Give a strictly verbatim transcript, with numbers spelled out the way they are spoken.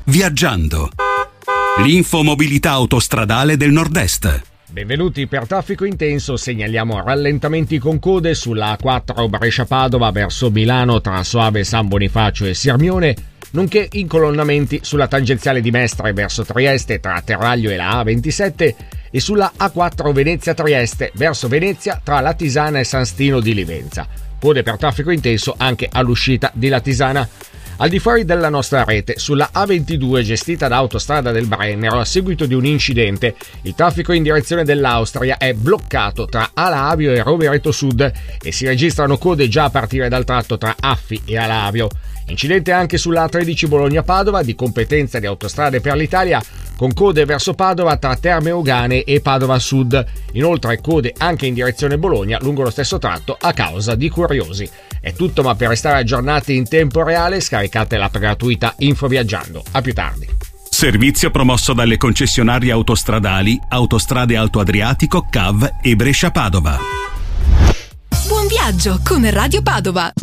Viaggiando. L'infomobilità autostradale del Nord-Est. Benvenuti per Traffico Intenso. Segnaliamo rallentamenti con code sulla A quattro Brescia-Padova verso Milano tra Soave, San Bonifacio e Sirmione, nonché incolonnamenti sulla tangenziale di Mestre verso Trieste tra Terraglio e la A ventisette e sulla A quattro Venezia-Trieste verso Venezia tra Latisana e San Stino di Livenza. Code per traffico intenso anche all'uscita di Latisana. Al di fuori della nostra rete, sulla A ventidue gestita da Autostrada del Brennero, a seguito di un incidente, il traffico in direzione dell'Austria è bloccato tra Ala Avio e Rovereto Sud e si registrano code già a partire dal tratto tra Affi e Ala Avio. Incidente anche sulla A tredici Bologna-Padova, di competenza di Autostrade per l'Italia, con code verso Padova tra Terme Ogane e Padova Sud. Inoltre code anche in direzione Bologna lungo lo stesso tratto a causa di curiosi. È tutto, ma per restare aggiornati in tempo reale scaricate l'app gratuita Info Viaggiando. A più tardi. Servizio promosso dalle concessionarie autostradali Autostrade Alto Adriatico, C A V e Brescia Padova. Buon viaggio con Radio Padova.